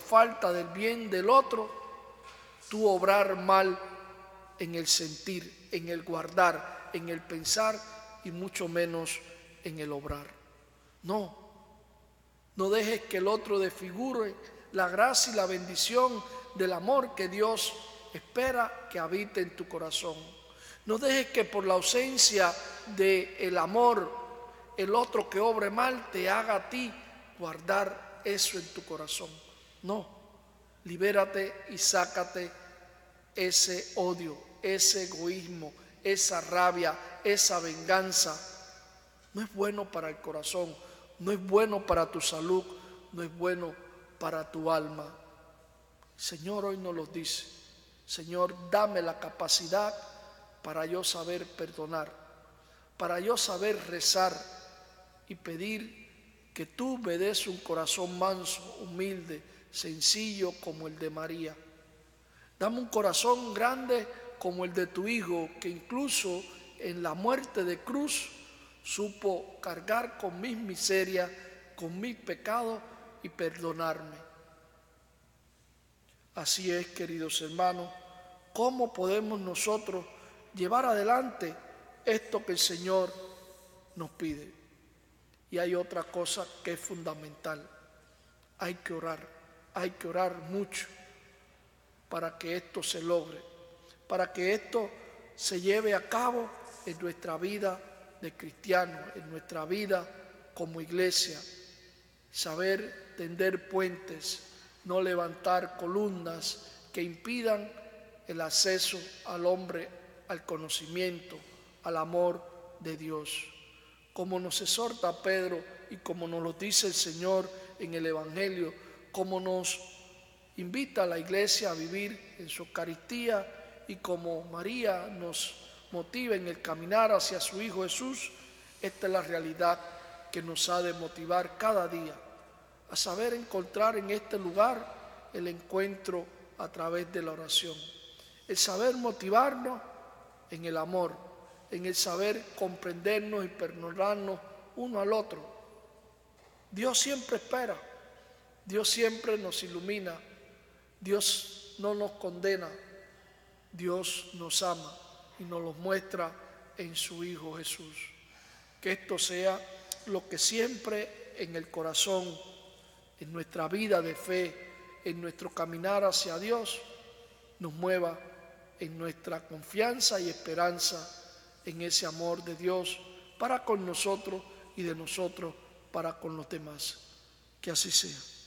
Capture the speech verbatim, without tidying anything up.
falta del bien del otro, tú obrar mal en el sentir, en el guardar, en el pensar y mucho menos en el obrar. No, no dejes que el otro desfigure la gracia y la bendición del amor que Dios espera que habite en tu corazón. No dejes que por la ausencia del amor, el otro que obre mal te haga a ti guardar eso en tu corazón. No, libérate y sácate ese odio, ese egoísmo, esa rabia, esa venganza. No es bueno para el corazón, no es bueno para tu salud, no es bueno para tu alma. Señor hoy nos lo dice. Señor, dame la capacidad para yo saber perdonar, para yo saber rezar y pedir que tú me des un corazón manso, humilde, sencillo como el de María. Dame un corazón grande como el de tu Hijo, que incluso en la muerte de cruz supo cargar con mis miserias, con mis pecados y perdonarme. Así es, queridos hermanos, ¿cómo podemos nosotros llevar adelante esto que el Señor nos pide? Y hay otra cosa que es fundamental. Hay que orar, hay que orar mucho para que esto se logre, para que esto se lleve a cabo en nuestra vida de cristianos, en nuestra vida como iglesia. Saber tender puentes, no levantar columnas que impidan el acceso al hombre, al conocimiento, al amor de Dios. Como nos exhorta Pedro y como nos lo dice el Señor en el Evangelio, como nos invita a la iglesia a vivir en su Eucaristía y como María nos motiva en el caminar hacia su Hijo Jesús, esta es la realidad que nos ha de motivar cada día a saber encontrar en este lugar el encuentro a través de la oración, el saber motivarnos en el amor, en el saber comprendernos y perdonarnos uno al otro. Dios siempre espera, Dios siempre nos ilumina, Dios no nos condena, Dios nos ama y nos lo muestra en su Hijo Jesús. Que esto sea lo que siempre en el corazón, en nuestra vida de fe, en nuestro caminar hacia Dios, nos mueva en nuestra confianza y esperanza en ese amor de Dios para con nosotros y de nosotros para con los demás. Que así sea.